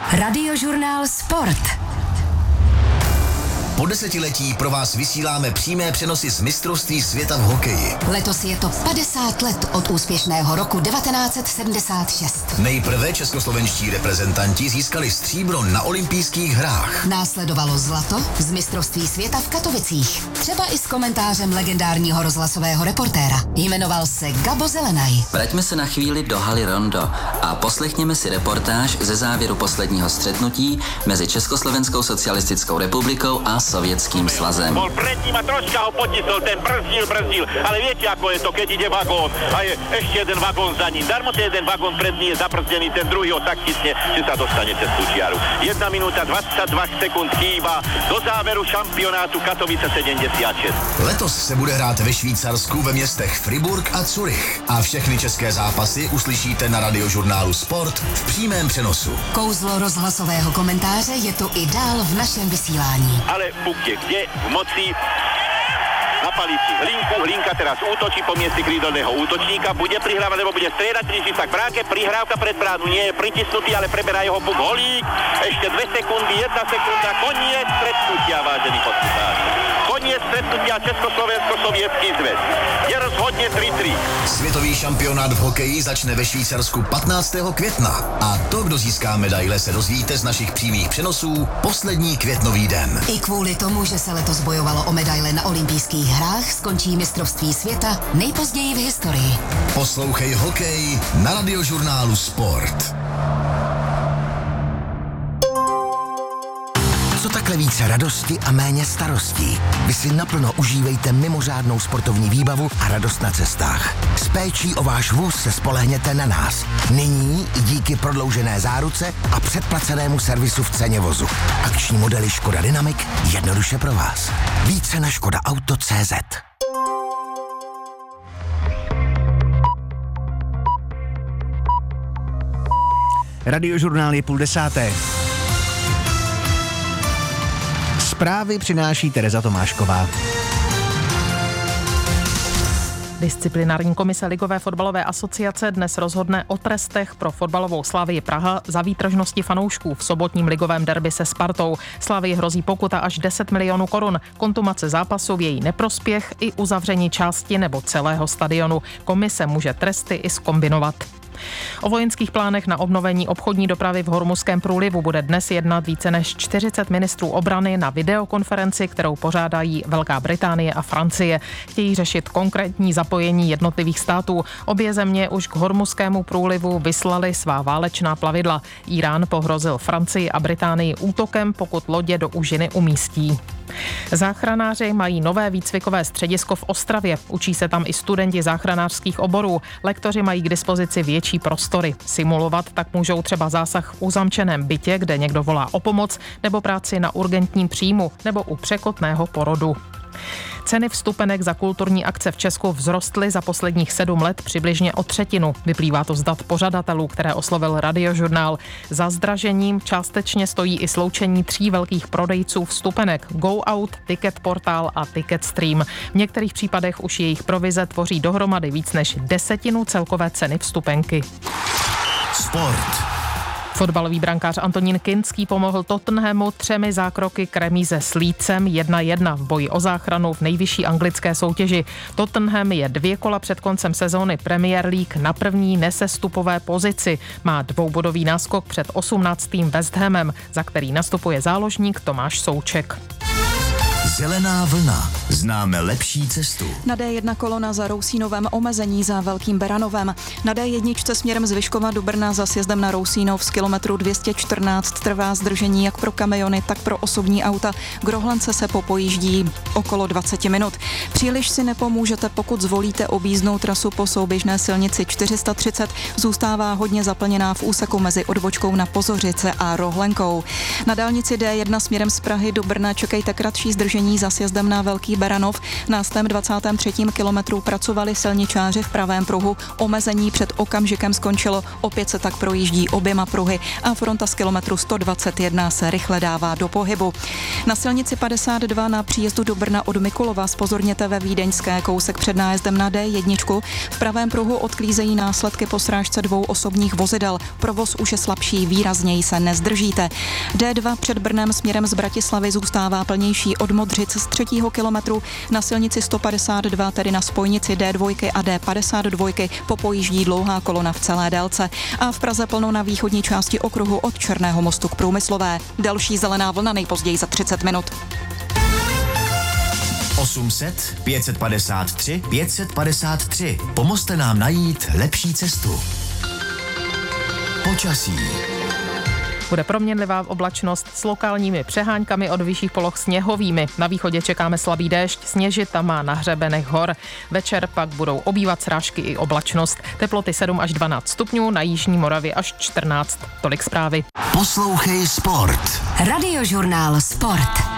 Radiožurnál Sport. Po desetiletí pro vás vysíláme přímé přenosy z mistrovství světa v hokeji. Letos je to 50 let od úspěšného roku 1976. Nejprve českoslovenští reprezentanti získali stříbro na olympijských hrách. Následovalo zlato z mistrovství světa v Katovicích. Třeba i s komentářem legendárního rozhlasového reportéra. Jmenoval se Gabo Zelenaj. Vraťme se na chvíli do haly Rondo a poslechněme si reportáž ze závěru posledního střetnutí mezi Československou socialistickou republikou a Sovětským svazem. Bol pred ním a troška ho potisol, ten brzdil, ale viete, ako je to, keď ide vagón a je ešte jeden vagón za ním. Darmo ten jeden vagón pred ním je zabrzdený, ten druhý ho tak tisne, že sa dostane cez tú čiaru. 1 minúta 22 sekúnd chýba do záveru šampionátu Katovice 76. Letos se bude hrát ve Švýcarsku ve městech Friburg a Zurich. A všechny české zápasy uslyšíte na radiožurnálu Sport v přímém přenosu. Kouzlo rozhlasového komentáře je tu i dál v našem vysílání. Ale puk je kde? V moci. Napali si Hlinka teraz útočí po mieste krídelného útočníka, bude prihrávať, lebo bude striedať, príši sa k bránke, prihrávka pred bránu, nie je pritisnutý, ale preberá jeho puk Holík, ešte 2 sekundy, 1 sekunda, koniec stretnutia, vážení poslucháči. Koniec stretnutia Československo-Sovětský zväz. Je rozhodne 3-3. Světový šampionát v hokeji začne ve Švýcarsku 15. května. A to, kdo získá medaile, se dozvíte z našich přímých přenosů poslední květnový den. I kvůli tomu, že se letos bojovalo o medaile na olympijských hrách, skončí mistrovství světa nejpozději v historii. Poslouchej hokej na radiožurnálu Sport. Co takhle více radosti a méně starostí? Vy si naplno užívejte mimořádnou sportovní výbavu a radost na cestách. S péčí o váš vůz se spolehněte na nás. Nyní i díky prodloužené záruce a předplacenému servisu v ceně vozu. Akční modely Škoda Dynamic jednoduše pro vás. Více na škodaauto.cz. Radiožurnál je 9:30. Zprávy přináší Tereza Tomášková. Disciplinární komise Ligové fotbalové asociace dnes rozhodne o trestech pro fotbalovou Slavii Praha za výtržnosti fanoušků v sobotním ligovém derby se Spartou. Slavii hrozí pokuta až 10 milionů korun, kontumace zápasu v její neprospěch i uzavření části nebo celého stadionu. Komise může tresty i zkombinovat. O vojenských plánech na obnovení obchodní dopravy v Hormuzském průlivu bude dnes jednat více než 40 ministrů obrany na videokonferenci, kterou pořádají Velká Británie a Francie. Chtějí řešit konkrétní zapojení jednotlivých států. Obě země už k Hormuzskému průlivu vyslali svá válečná plavidla. Irán pohrozil Francii a Británii útokem, pokud lodě do úžiny umístí. Záchranáři mají nové výcvikové středisko v Ostravě. Učí se tam i studenti záchranářských oborů. Lektoři mají k dispozici větší prostory. Simulovat tak můžou třeba zásah v uzamčeném bytě, kde někdo volá o pomoc, nebo práci na urgentním příjmu, nebo u překotného porodu. Ceny vstupenek za kulturní akce v Česku vzrostly za posledních 7 let přibližně o 1/3. Vyplývá to z dat pořadatelů, které oslovil Radiožurnál. Za zdražením částečně stojí i sloučení 3 velkých prodejců vstupenek: Go Out, Ticket Portal a Ticket Stream. V některých případech už jejich provize tvoří dohromady víc než 1/10 celkové ceny vstupenky. Sport. Fotbalový brankář Antonín Kinský pomohl Tottenhamu 3 zákroky k remíze s Leedsem 1-1 v boji o záchranu v nejvyšší anglické soutěži. Tottenham je 2 kola před koncem sezóny Premier League na první nesestupové pozici. Má 2bodový náskok před 18. West Hamem, za který nastupuje záložník Tomáš Souček. Zelená vlna. Známe lepší cestu. Na D1 kolona za Rousínovem omezení za Velkým Beranovem. Na D1 směrem z Vyškova do Brna za sjezdem na Rousínov z kilometru 214 trvá zdržení jak pro kamiony, tak pro osobní auta. K Rohlence se popojíždí okolo 20 minut. Příliš si nepomůžete, pokud zvolíte objízdnou trasu po souběžné silnici 430. Zůstává hodně zaplněná v úseku mezi odbočkou na Pozořice a Rohlenkou. Na dálnici D1 směrem z Prahy do Brna čekejte kratší zdržení zdržení za sjezdem na Velký Beranov. Na 123. kilometru pracovali silničáři v pravém pruhu. Omezení před okamžikem skončilo, opět se tak projíždí oběma pruhy a fronta z kilometru 121 se rychle dává do pohybu. Na silnici 52 na příjezdu do Brna od Mikulova zpozorněte ve Vídeňské, kousek před nájezdem na D1. V pravém pruhu odklízejí následky po srážce 2 osobních vozidel. Provoz už je slabší, výrazněji se nezdržíte. D2 před Brnem směrem z Bratislavy zůstává plnější od Modřic z 3. kilometru. Na silnici 152, tedy na spojnici D2 a D52, popojíždí dlouhá kolona v celé délce. A v Praze plno na východní části okruhu od Černého mostu k Průmyslové. Další zelená vlna nejpozději za 30 minut. 800 553 553. Pomozte nám najít lepší cestu. Počasí. Bude proměnlivá oblačnost s lokálními přeháňkami, od vyšších poloh sněhovými. Na východě čekáme slabý déšť, sněžit tam má na hřebenech hor. Večer pak budou obývat srážky i oblačnost. Teploty 7 až 12 stupňů, na jižní Moravě až 14. Tolik zprávy. Poslouchej Sport. Radiožurnál Sport.